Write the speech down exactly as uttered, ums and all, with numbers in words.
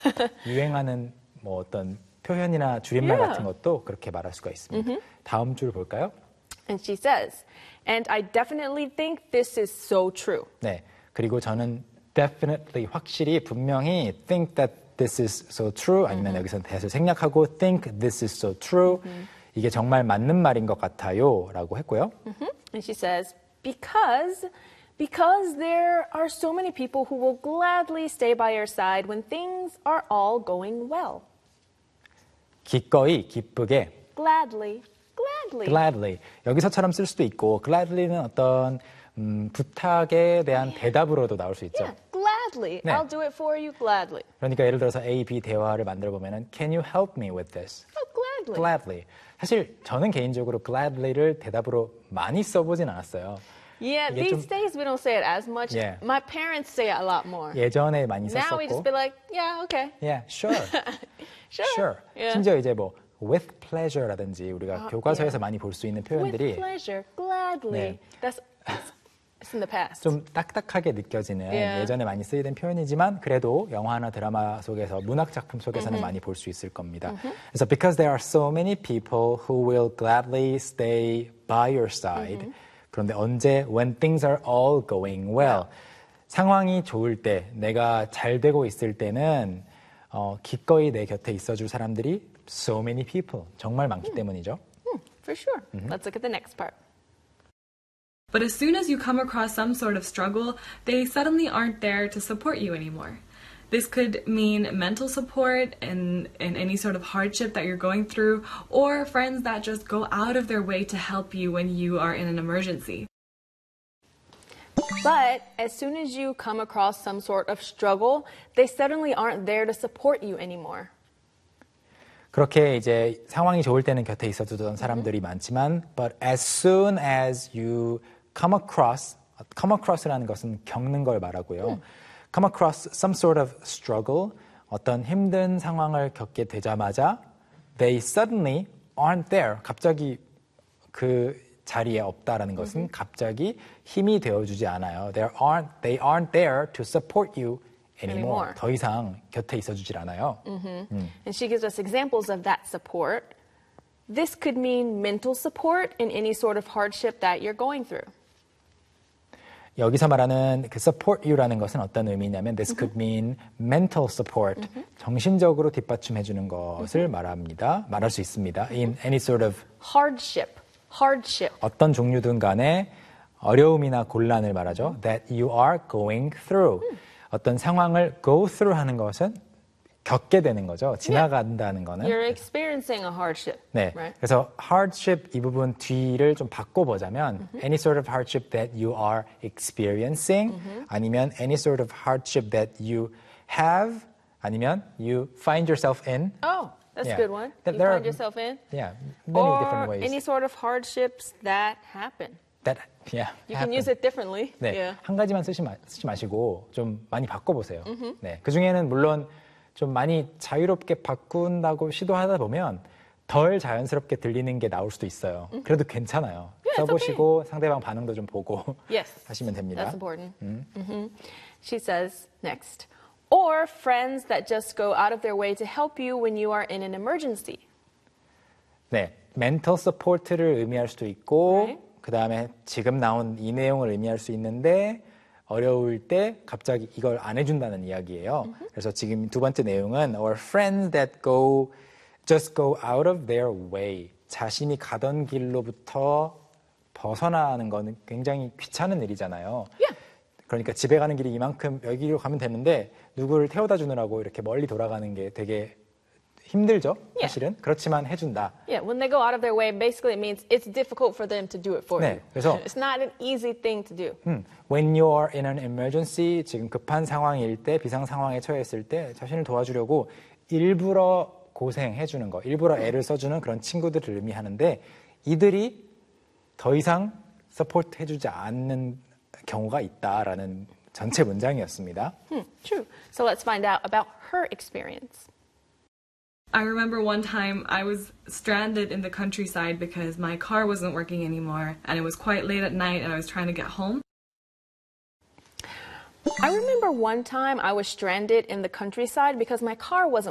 유행하는 뭐 어떤 표현이나 줄임말 Yeah. 같은 것도 그렇게 말할 수가 있습니다. Mm-hmm. 다음 줄 볼까요? And she says, and I definitely think this is so true. 네, 그리고 저는 definitely 확실히 분명히 think that this is so true 아니면 Mm-hmm. 여기서 대서 생략하고 think this is so true Mm-hmm. 이게 정말 맞는 말인 것 같아요 라고 했고요. Mm-hmm. And she says, because because there are so many people who will gladly stay by your side when things are all going well. 기꺼이 기쁘게 Gladly, gladly. gladly 여기서처럼 쓸 수도 있고 gladly는 어떤 음, 부탁에 대한 대답으로도 나올 수 있죠. Yeah, gladly. 네. I'll do it for you gladly. 그러니까 예를 들어서 A, B 대화를 만들어 보면은 Can you help me with this? Oh, gladly. Gladly. 사실 저는 개인적으로 gladly를 대답으로 많이 써보진 않았어요. Yeah, 이게 these 좀- days we don't say it as much. Yeah. My parents say it a lot more. 예전에 많이 Now we just 썼었고, be like, yeah, okay. yeah, sure, Sure. sure. Yeah. 심지어 이제 뭐 with pleasure라든지 우리가 아, 교과서에서 yeah. 많이 볼 수 있는 With 표현들이 pleasure, gladly. 네. That's it's in the past. 좀 딱딱하게 느껴지는 Yeah. 예전에 많이 쓰이던 표현이지만 그래도 영화나 드라마 속에서 문학 작품 속에서는 많이 볼 수 있을 겁니다. 그래서 because there are so many people who will gladly stay by your side. 그런데 언제 when things are all going well. 상황이 좋을 때, 내가 잘 되고 있을 때는 어, 기꺼이 내 곁에 있어줄 사람들이 so many people. 정말 많기 때문이죠. Hmm, for sure. Let's look at the next part. But as soon as you come across some sort of struggle, they suddenly aren't there to support you anymore. This could mean mental support in, in any sort of hardship that you're going through, or friends that just go out of their way to help you when you are in an emergency. But as soon as you come across some sort of struggle, they suddenly aren't there to support you anymore. 그렇게 이제 상황이 좋을 때는 곁에 있어주던 사람들이 많지만 but as soon as you come across come across라는 것은 겪는 걸 말하고요. come across some sort of struggle 어떤 힘든 상황을 겪게 되자마자 they suddenly aren't there. 갑자기 그 자리에 없다라는 것은 갑자기 힘이 되어주지 않아요. They aren't, they aren't there to support you anymore. Anymore. 더 이상 곁에 있어주질 않아요. And she gives us examples of that support. This could mean mental support in any sort of hardship that you're going through. 여기서 말하는 그 support you라는 것은 어떤 의미냐면 this could mean mental support, 정신적으로 뒷받침해주는 것을 말합니다. 말할 수 있습니다. In any sort of Hardship. Hardship. 어떤 종류든 간에 어려움이나 곤란을 말하죠. That you are going through. 어떤 상황을 go through 하는 것은 겪게 되는 거죠. 지나간다는 거는. You're experiencing a hardship. 네. Right? 그래서 hardship 이 부분 뒤를 좀 바꿔보자면 any sort of hardship that you are experiencing 아니면 any sort of hardship that you have 아니면 you find yourself in. Oh, that's Yeah. a good one. That You there find are- yourself in. Yeah, many or different ways. any sort of hardships that happen. that yeah. You happen. can use it differently. 네, Yeah. 한 가지만 쓰지, 마, 쓰지 마시고 좀 많이 바꿔보세요. 네, 그 중에는 물론 좀 많이 자유롭게 바꾼다고 시도하다 보면 덜 자연스럽게 들리는 게 나올 수도 있어요. 그래도 괜찮아요. Yeah, it's 써보시고 상대방 반응도 좀 보고 Yes. 하시면 됩니다. That's important. Mhm. She says next. Or friends that just go out of their way to help you when you are in an emergency. 네, mental support를 의미할 수도 있고 Right. 그 다음에 지금 나온 이 내용을 의미할 수 있는데 어려울 때 갑자기 이걸 안 해준다는 이야기예요. 그래서 지금 두 번째 내용은 or friends that go just go out of their way. 자신이 가던 길로부터 벗어나는 거는 굉장히 귀찮은 일이잖아요. Yeah. 그러니까 집에 가는 길이 이만큼 여기로 가면 되는데 누구를 태워다 주느라고 이렇게 멀리 돌아가는 게 되게 힘들죠, 사실은. 그렇지만 해준다. Yeah, when they go out of their way, basically it means it's difficult for them to do it for 네, you. 그래서- It's not an easy thing to do. 음, when you are in an emergency, 지금 급한 상황일 때, 비상 상황에 처했을 때 자신을 도와주려고 일부러 고생해주는 거, 일부러 애를 써주는 그런 친구들을 의미하는데 이들이 더 이상 서포트 해주지 않는 경우가 있다라는 전체 문장이었습니다. Hmm, true. So let's find out about her experience. I remember one time I was stranded in the countryside because my car wasn't working anymore and it was quite late at night and I was trying to get home. I remember one time I was stranded in the countryside because my car wasn't